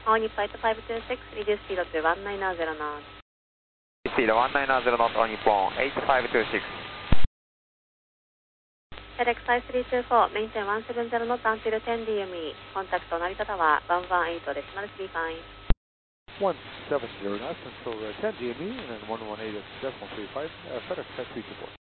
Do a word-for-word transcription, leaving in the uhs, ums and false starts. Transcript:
All new flight five two six, reduce speed to one nine zero knots. Speed one nine zero knots on Nippon eight five two six. FedEx five three two four, maintain one seven zero knots until ten D M E. Contact Narita Tower one one eight decimal three five. one seven zero knots until uh, ten D M E, and then one one eight decimal three five, uh, FedEx five three two four.